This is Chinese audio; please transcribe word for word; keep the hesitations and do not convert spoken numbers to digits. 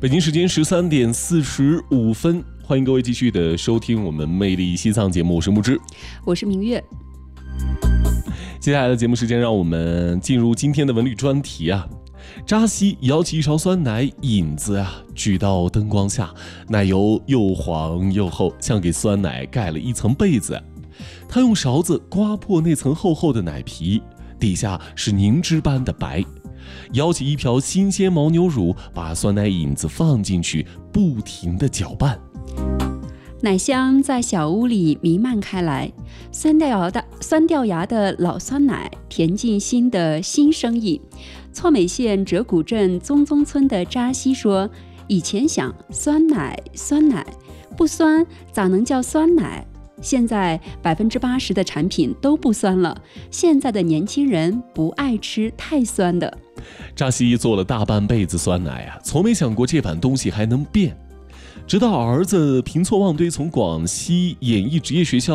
北京时间十三点四十五分，欢迎各位继续的收听我们魅力西藏节目，我是木之， 我是明月。 接下来的节目时间，让我们进入今天的文旅专题啊。扎西舀起一勺酸奶，引子啊举到灯光下，奶油又黄又厚，像给酸奶盖了一层被子。他用勺子刮破那层厚厚的奶皮，底下是凝脂般的白。舀起一瓢新鲜牦牛乳，把酸奶引子放进去，不停地搅拌。 奶香在小屋里弥漫开来，酸掉牙的酸掉牙的老酸奶，甜进心的新生意。错美县折谷镇宗宗村的扎西说，以前想酸奶酸奶不酸咋能叫酸奶，现在百分之八十的产品都不酸了，现在的年轻人不爱吃太酸的。 扎西做了大半辈子酸奶啊，从没想过这碗东西还能变。直到儿子平错旺堆从广西演艺职业学校